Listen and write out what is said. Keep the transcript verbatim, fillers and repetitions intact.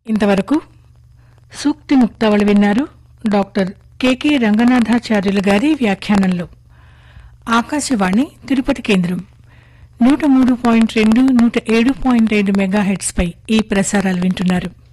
ఇంతవరకు సూక్తి ముక్తావళి విన్నారు doctor KK Ranganathacharyulu గారి వ్యాఖ్యానంలో. ఆకాశవాణి తిరుపతి కేంద్రం నూట మూడు పాయింట్ రెండు నూట ఏడు పాయింట్ ఐదు మెగాహెట్స్ పై ఈ ప్రసారాలు వింటున్నారు.